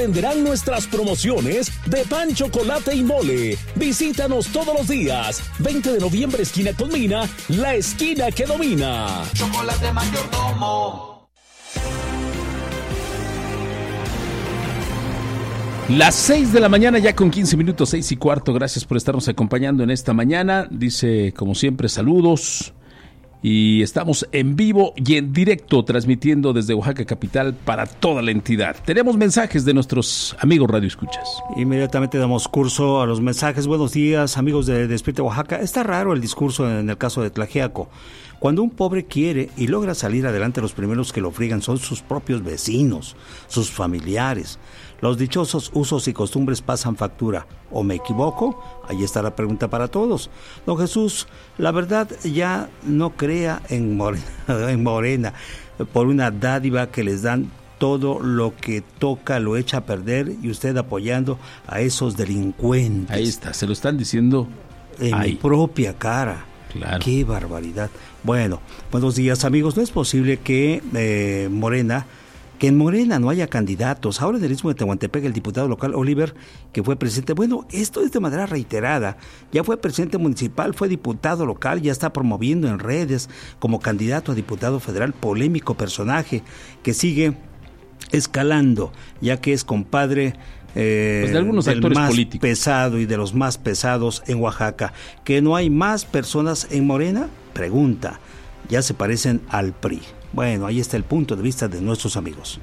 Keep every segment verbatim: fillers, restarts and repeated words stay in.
Venderán nuestras promociones de pan, chocolate y mole. Visítanos todos los días. veinte de noviembre, esquina con Mina, la esquina que domina. Chocolate Mayordomo. Las seis de la mañana, ya con quince minutos, seis y cuarto. Gracias por estarnos acompañando en esta mañana. Dice, como siempre, saludos. Y estamos en vivo y en directo transmitiendo desde Oaxaca capital para toda la entidad. Tenemos mensajes de nuestros amigos Radio Escuchas. Inmediatamente damos curso a los mensajes. Buenos días, amigos de Despierta Oaxaca. Está raro el discurso en el caso de Tlaxiaco. Cuando un pobre quiere y logra salir adelante, los primeros que lo friegan son sus propios vecinos, sus familiares. Los dichosos usos y costumbres pasan factura. ¿O me equivoco? Ahí está la pregunta para todos. Don Jesús, la verdad, ya no crea en Morena, en Morena por una dádiva que les dan. Todo lo que toca lo echa a perder y usted apoyando a esos delincuentes. Ahí está, se lo están diciendo en ahí. Mi propia cara. Claro. Qué barbaridad. Bueno, buenos días, amigos. No es posible que eh, Morena, que en Morena no haya candidatos. Ahora en el Istmo de Tehuantepec, el diputado local Oliver, que fue presidente, bueno, esto es de manera reiterada. Ya fue presidente municipal, fue diputado local, ya está promoviendo en redes como candidato a diputado federal, polémico personaje que sigue escalando, ya que es compadre eh, pues de algunos del actores más políticos. pesado y de los más pesados en Oaxaca. ¿Que no hay más personas en Morena? Pregunta. Ya se parecen al P R I. Bueno, ahí está el punto de vista de nuestros amigos.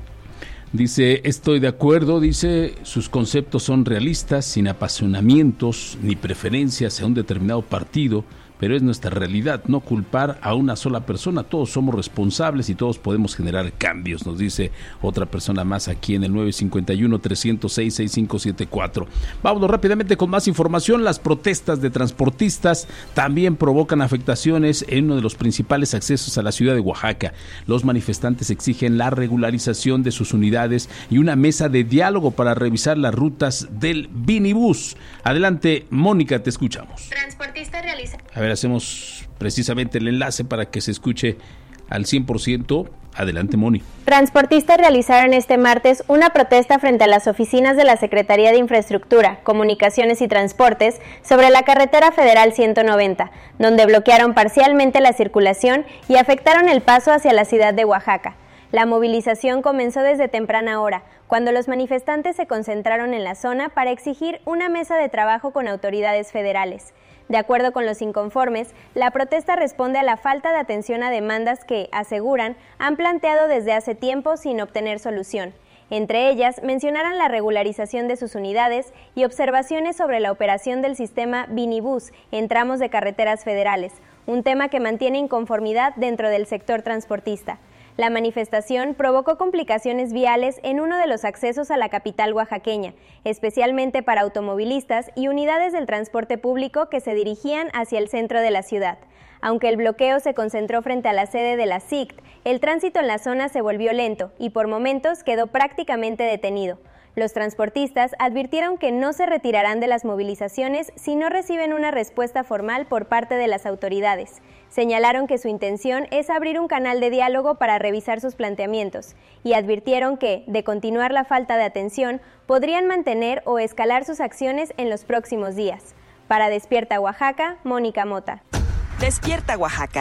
Dice, estoy de acuerdo, dice, sus conceptos son realistas, sin apasionamientos ni preferencias a un determinado partido, pero es nuestra realidad, no culpar a una sola persona, todos somos responsables y todos podemos generar cambios, nos dice otra persona más aquí en el nueve cinco uno, tres cero seis, seis cinco siete cuatro. Vámonos rápidamente con más información. Las protestas de transportistas también provocan afectaciones en uno de los principales accesos a la ciudad de Oaxaca. Los manifestantes exigen la regularización de sus unidades y una mesa de diálogo para revisar las rutas del Vinibús. Adelante, Mónica, te escuchamos. Transportistas realizan... A ver, hacemos precisamente el enlace para que se escuche al cien por ciento. Adelante, Moni. Transportistas realizaron este martes una protesta frente a las oficinas de la Secretaría de Infraestructura, Comunicaciones y Transportes sobre la carretera federal ciento noventa, donde bloquearon parcialmente la circulación y afectaron el paso hacia la ciudad de Oaxaca. La movilización comenzó desde temprana hora, cuando los manifestantes se concentraron en la zona para exigir una mesa de trabajo con autoridades federales. De acuerdo con los inconformes, la protesta responde a la falta de atención a demandas que, aseguran, han planteado desde hace tiempo sin obtener solución. Entre ellas, mencionaron la regularización de sus unidades y observaciones sobre la operación del sistema Vinibús en tramos de carreteras federales, un tema que mantiene inconformidad dentro del sector transportista. La manifestación provocó complicaciones viales en uno de los accesos a la capital oaxaqueña, especialmente para automovilistas y unidades del transporte público que se dirigían hacia el centro de la ciudad. Aunque el bloqueo se concentró frente a la sede de la S I C T, el tránsito en la zona se volvió lento y por momentos quedó prácticamente detenido. Los transportistas advirtieron que no se retirarán de las movilizaciones si no reciben una respuesta formal por parte de las autoridades. Señalaron que su intención es abrir un canal de diálogo para revisar sus planteamientos y advirtieron que, de continuar la falta de atención, podrían mantener o escalar sus acciones en los próximos días. Para Despierta Oaxaca, Mónica Mota. Despierta Oaxaca.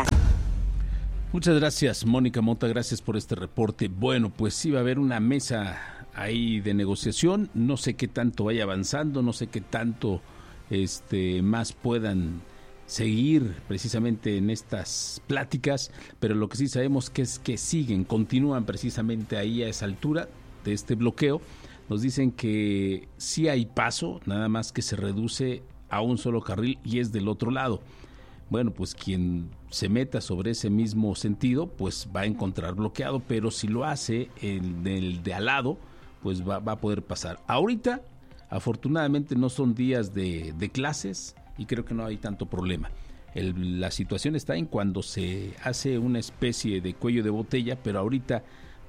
Muchas gracias, Mónica Mota, gracias por este reporte. Bueno, pues sí va a haber una mesa ahí de negociación, no sé qué tanto vaya avanzando, no sé qué tanto este más puedan seguir precisamente en estas pláticas, pero lo que sí sabemos que es que siguen, continúan precisamente ahí a esa altura de este bloqueo. Nos dicen que sí hay paso, nada más que se reduce a un solo carril y es del otro lado. Bueno, pues quien se meta sobre ese mismo sentido, pues va a encontrar bloqueado, pero si lo hace el del de al lado, pues va, va a poder pasar. Ahorita, afortunadamente, no son días de, de clases y creo que no hay tanto problema. El, la situación está en cuando se hace una especie de cuello de botella, pero ahorita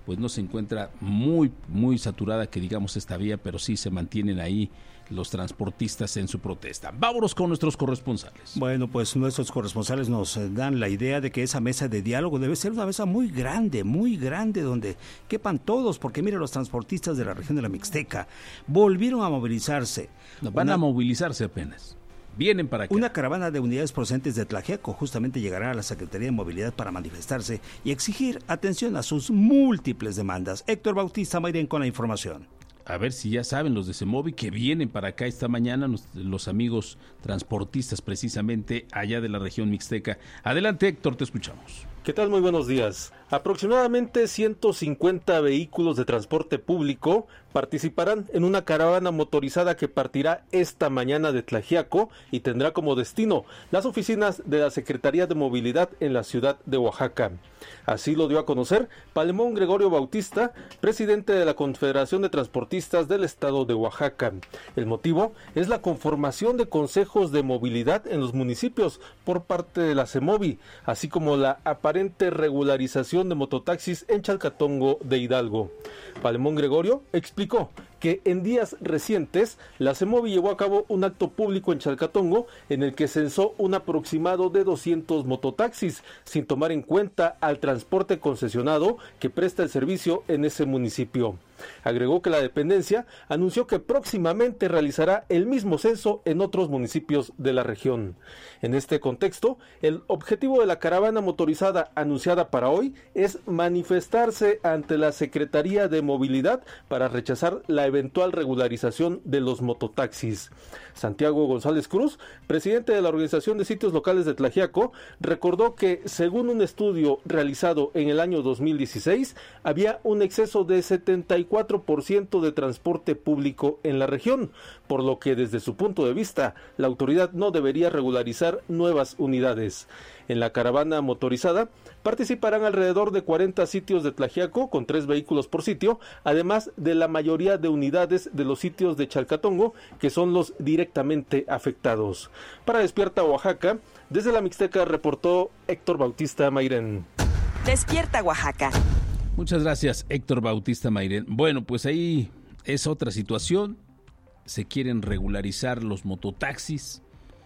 pues no se encuentra muy, muy saturada, que digamos, esta vía, pero sí se mantienen ahí los transportistas en su protesta. Vámonos con nuestros corresponsales. Bueno, pues nuestros corresponsales nos dan la idea de que esa mesa de diálogo debe ser una mesa muy grande, muy grande, donde quepan todos, porque mire, los transportistas de la región de la Mixteca volvieron a movilizarse. No, van una... a movilizarse apenas. Vienen para acá. Una caravana de unidades procedentes de Tlaxiaco justamente llegará a la Secretaría de Movilidad para manifestarse y exigir atención a sus múltiples demandas. Héctor Bautista Mayrén con la información. A ver si ya saben los de Semovi que vienen para acá esta mañana, los, los amigos transportistas precisamente allá de la región Mixteca. Adelante, Héctor, te escuchamos. ¿Qué tal? Muy buenos días. Aproximadamente ciento cincuenta vehículos de transporte público participarán en una caravana motorizada que partirá esta mañana de Tlaxiaco y tendrá como destino las oficinas de la Secretaría de Movilidad en la ciudad de Oaxaca. Así lo dio a conocer Palemón Gregorio Bautista, presidente de la Confederación de Transportistas del Estado de Oaxaca. El motivo es la conformación de consejos de movilidad en los municipios por parte de la Semovi, así como la aparente regularización de mototaxis en Chalcatongo de Hidalgo. Palemón Gregorio explicó que en días recientes la Semovi llevó a cabo un acto público en Chalcatongo en el que censó un aproximado de doscientos mototaxis, sin tomar en cuenta al transporte concesionado que presta el servicio en ese municipio. Agregó que la dependencia anunció que próximamente realizará el mismo censo en otros municipios de la región. En este contexto, el objetivo de la caravana motorizada anunciada para hoy es manifestarse ante la Secretaría de Movilidad para rechazar la eventual regularización de los mototaxis. Santiago González Cruz, presidente de la Organización de Sitios Locales de Tlaxiaco, recordó que según un estudio realizado en el año dos mil dieciséis, había un exceso de setenta y cuatro por ciento de transporte público en la región, por lo que desde su punto de vista, la autoridad no debería regularizar nuevas unidades. En la caravana motorizada participarán alrededor de cuarenta sitios de Tlaxiaco con tres vehículos por sitio, además de la mayoría de unidades de los sitios de Chalcatongo, que son los directamente afectados. Para Despierta Oaxaca, desde la Mixteca reportó Héctor Bautista Mayrén. Despierta Oaxaca. Muchas gracias, Héctor Bautista Mayrén. Bueno, pues ahí es otra situación. Se quieren regularizar los mototaxis.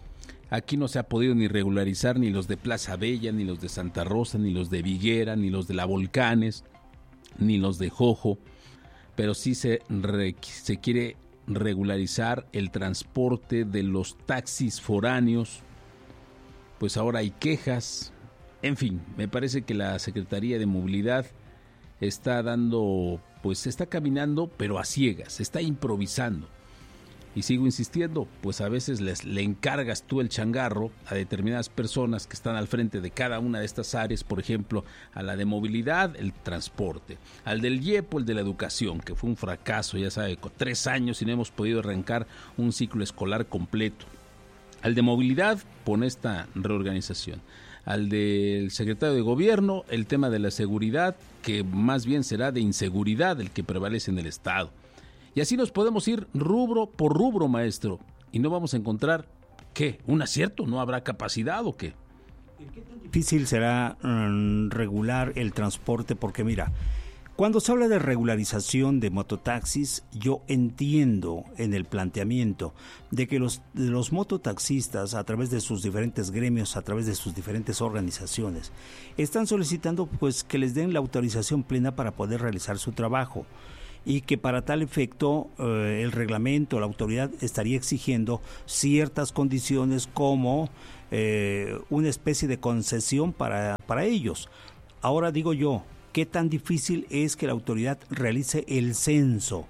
Aquí no se ha podido ni regularizar ni los de Plaza Bella, ni los de Santa Rosa, ni los de Viguera, ni los de La Volcanes, ni los de Jojo. Pero sí se, re, se quiere regularizar el transporte de los taxis foráneos. Pues ahora hay quejas. En fin, me parece que la Secretaría de Movilidad está dando, pues está caminando, pero a ciegas, está improvisando. Y sigo insistiendo, pues a veces les, le encargas tú el changarro a determinadas personas que están al frente de cada una de estas áreas, por ejemplo, a la de movilidad, el transporte, al del IEPO, el de la educación, que fue un fracaso, ya sabe, con tres años y no hemos podido arrancar un ciclo escolar completo. Al de movilidad, pone esta reorganización. Al del secretario de gobierno, el tema de la seguridad, que más bien será de inseguridad el que prevalece en el Estado. Y así nos podemos ir rubro por rubro, maestro, y no vamos a encontrar, ¿qué? ¿Un acierto? ¿No habrá capacidad o qué? ¿Qué tan difícil será um, regular el transporte? Porque mira, cuando se habla de regularización de mototaxis, yo entiendo en el planteamiento de que los, de los mototaxistas, a través de sus diferentes gremios, a través de sus diferentes organizaciones, están solicitando pues que les den la autorización plena para poder realizar su trabajo. Y que para tal efecto eh, el reglamento, la autoridad estaría exigiendo ciertas condiciones como eh, una especie de concesión para, para ellos. Ahora digo yo, ¿qué tan difícil es que la autoridad realice el censo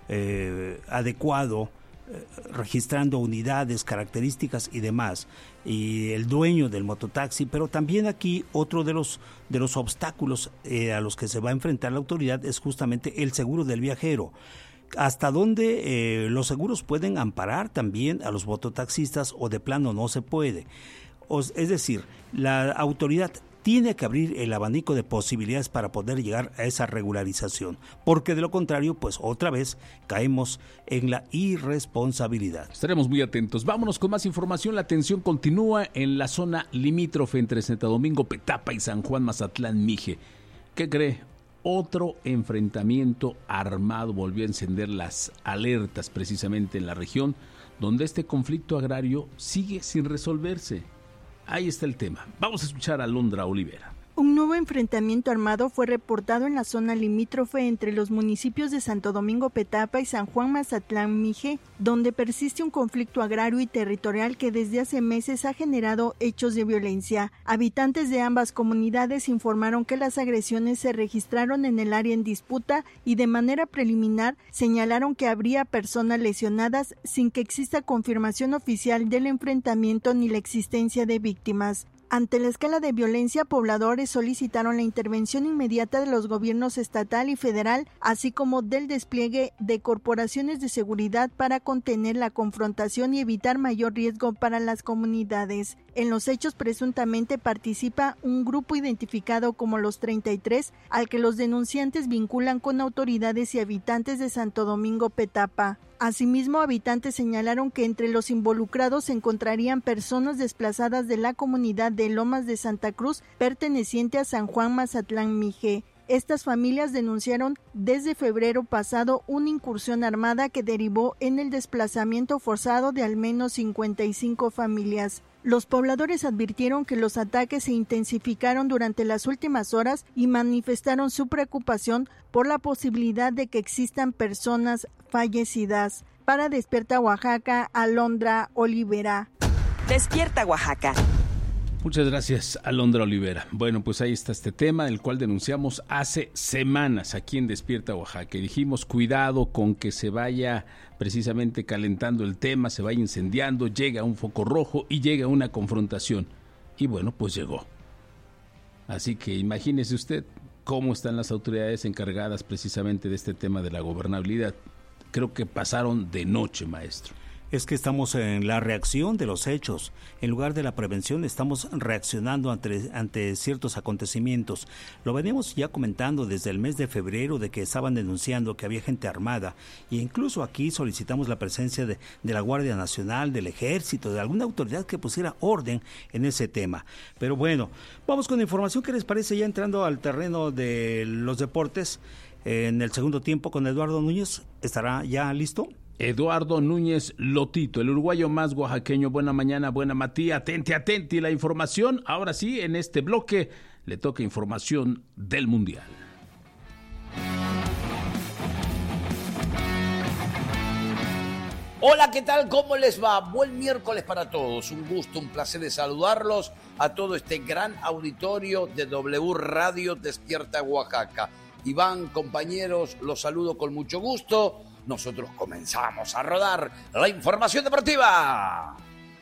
eh, adecuado, eh, registrando unidades, características y demás, y el dueño del mototaxi? Pero también aquí otro de los de los obstáculos eh, a los que se va a enfrentar la autoridad es justamente el seguro del viajero. ¿Hasta dónde eh, los seguros pueden amparar también a los mototaxistas o de plano no se puede? O, es decir, la autoridad tiene que abrir el abanico de posibilidades para poder llegar a esa regularización, porque de lo contrario, pues otra vez caemos en la irresponsabilidad. Estaremos muy atentos. Vámonos con más información. La tensión continúa en la zona limítrofe entre Santo Domingo, Petapa y San Juan, Mazatlán, Mije. ¿Qué cree? otro enfrentamiento armado volvió a encender las alertas precisamente en la región, donde este conflicto agrario sigue sin resolverse. Ahí está el tema. Vamos a escuchar a Alondra Olivera. Un nuevo enfrentamiento armado fue reportado en la zona limítrofe entre los municipios de Santo Domingo Petapa y San Juan Mazatlán Mije, donde persiste un conflicto agrario y territorial que desde hace meses ha generado hechos de violencia. Habitantes de ambas comunidades informaron que las agresiones se registraron en el área en disputa y de manera preliminar señalaron que habría personas lesionadas sin que exista confirmación oficial del enfrentamiento ni la existencia de víctimas. Ante la escala de violencia, pobladores solicitaron la intervención inmediata de los gobiernos estatal y federal, así como del despliegue de corporaciones de seguridad para contener la confrontación y evitar mayor riesgo para las comunidades. En los hechos presuntamente participa un grupo identificado como los treinta y tres, al que los denunciantes vinculan con autoridades y habitantes de Santo Domingo Petapa. Asimismo, habitantes señalaron que entre los involucrados se encontrarían personas desplazadas de la comunidad de Lomas de Santa Cruz, perteneciente a San Juan Mazatlán Mije. Estas familias denunciaron desde febrero pasado una incursión armada que derivó en el desplazamiento forzado de al menos cincuenta y cinco familias. Los pobladores advirtieron que los ataques se intensificaron durante las últimas horas y manifestaron su preocupación por la posibilidad de que existan personas fallecidas. Para Despierta Oaxaca, Alondra Olivera. Despierta Oaxaca. Muchas gracias, Alondra Olivera. Bueno, pues ahí está este tema, el cual denunciamos hace semanas aquí en Despierta Oaxaca. Y dijimos, cuidado con que se vaya precisamente calentando el tema, se vaya incendiando, llega un foco rojo y llega una confrontación. Y bueno, pues llegó. Así que imagínese usted cómo están las autoridades encargadas precisamente de este tema de la gobernabilidad. Creo que pasaron de noche, maestro. Es que estamos en la reacción de los hechos. En lugar de la prevención, estamos reaccionando ante, ante ciertos acontecimientos. Lo venimos ya comentando desde el mes de febrero, de que estaban denunciando que había gente armada, e incluso aquí solicitamos la presencia de, de la Guardia Nacional, del Ejército, de alguna autoridad que pusiera orden en ese tema. Pero bueno, vamos con información. ¿Qué les parece? Ya entrando al terreno de los deportes, en el segundo tiempo con Eduardo Núñez, ¿estará ya listo? Eduardo Núñez Lotito, el uruguayo más oaxaqueño. Buena mañana, buena Matías, atente, atente la información. Ahora sí, en este bloque le toca información del Mundial. Hola, ¿qué tal? ¿Cómo les va? Buen miércoles para todos. Un gusto, un placer de saludarlos a todo este gran auditorio de W Radio Despierta Oaxaca. Iván, compañeros, los saludo con mucho gusto. Nosotros comenzamos a rodar la información deportiva.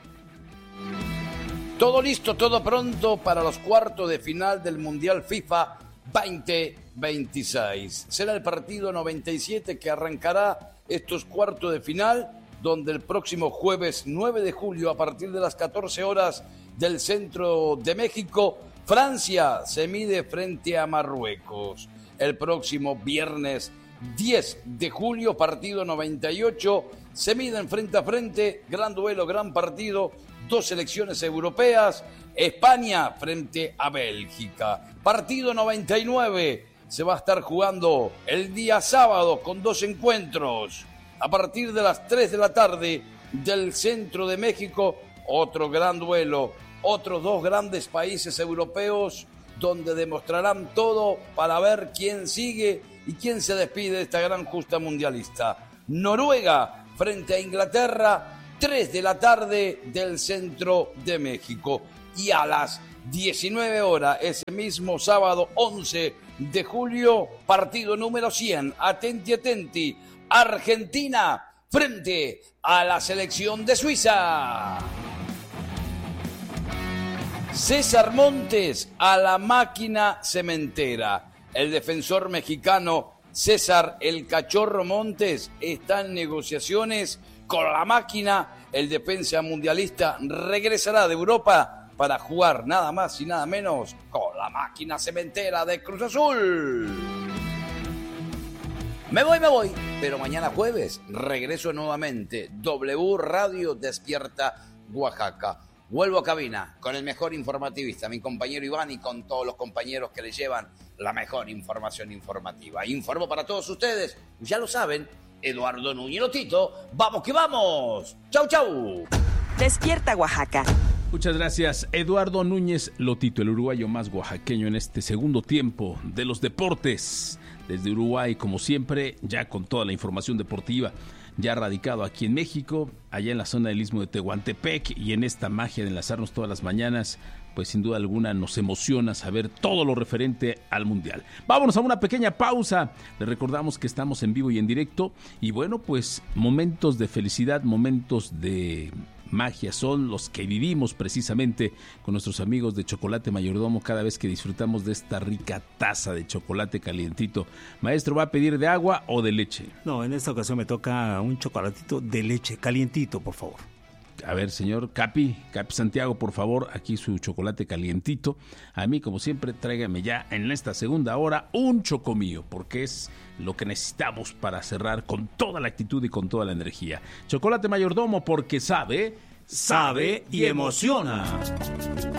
Todo listo, todo pronto para los cuartos de final del Mundial FIFA veinte veintiséis. Será el partido noventa y siete que arrancará estos cuartos de final, donde el próximo jueves nueve de julio, a partir de las catorce horas del centro de México, Francia se mide frente a Marruecos. El próximo viernes diez de julio, partido noventa y ocho, se miden frente a frente, gran duelo, gran partido, dos selecciones europeas, España frente a Bélgica. Partido noventa y nueve, se va a estar jugando el día sábado con dos encuentros. A partir de las tres de la tarde del centro de México, otro gran duelo, otros dos grandes países europeos donde demostrarán todo para ver quién sigue y quién se despide de esta gran justa mundialista. Noruega frente a Inglaterra, tres de la tarde del centro de México. Y a las diecinueve horas, ese mismo sábado once de julio, partido número cien, atenti, atenti, Argentina frente a la selección de Suiza. César Montes a la máquina cementera. El defensor mexicano César El Cachorro Montes está en negociaciones con la máquina. El defensa mundialista regresará de Europa para jugar nada más y nada menos con la máquina cementera de Cruz Azul. Me voy, me voy, pero mañana jueves regreso nuevamente. W Radio Despierta Oaxaca. vuelvo a cabina con el mejor informativista, mi compañero Iván, y con todos los compañeros que le llevan la mejor información informativa. Informo para todos ustedes, ya lo saben, Eduardo Núñez Lotito. ¡Vamos que vamos! ¡Chau, chau! Despierta Oaxaca. Muchas gracias, Eduardo Núñez Lotito, el uruguayo más oaxaqueño en este segundo tiempo de los deportes. Desde Uruguay, como siempre, ya con toda la información deportiva, ya radicado aquí en México, allá en la zona del Istmo de Tehuantepec, y en esta magia de enlazarnos todas las mañanas, pues sin duda alguna nos emociona saber todo lo referente al Mundial. Vámonos a una pequeña pausa. Les recordamos que estamos en vivo y en directo, y bueno, pues momentos de felicidad, momentos de magia son los que vivimos precisamente con nuestros amigos de Chocolate Mayordomo cada vez que disfrutamos de esta rica taza de chocolate calientito. Maestro, ¿va a pedir de agua o de leche? No, en esta ocasión me toca un chocolatito de leche, calientito, por favor. A ver, señor Capi, Capi Santiago, por favor, aquí su chocolate calientito. A mí, como siempre, tráigame ya en esta segunda hora un chocomío, porque es lo que necesitamos para cerrar con toda la actitud y con toda la energía. Chocolate Mayordomo, porque sabe, sabe y emociona.